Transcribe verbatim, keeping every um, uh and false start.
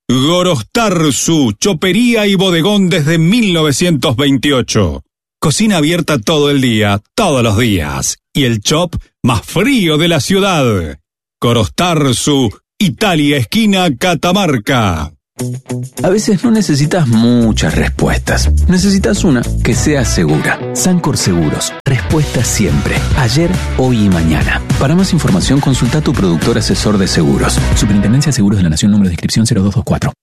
Gorostarzu, chopería y bodegón desde mil novecientos veintiocho. Cocina abierta todo el día, todos los días. Y el chop más frío de la ciudad. Gorostarzu, Italia, esquina Catamarca. A veces no necesitas muchas respuestas. Necesitas una que sea segura. Sancor Seguros. Respuesta siempre. Ayer, hoy y mañana. Para más información, consulta a tu productor asesor de seguros. Superintendencia de Seguros de la Nación, número de inscripción cero dos dos cuatro.